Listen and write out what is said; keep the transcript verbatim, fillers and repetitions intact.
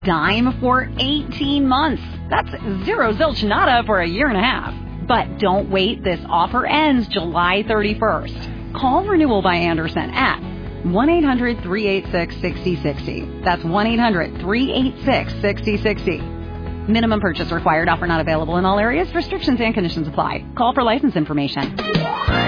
dime for eighteen months. That's zero zilch nada for a year and a half. But don't wait. This offer ends July thirty-first. Call Renewal by Andersen at one eight hundred, three eight six, six zero six zero. That's one eight hundred, three eight six, six zero six zero. Minimum purchase required. Offer not available in all areas. Restrictions and conditions apply. Call for license information.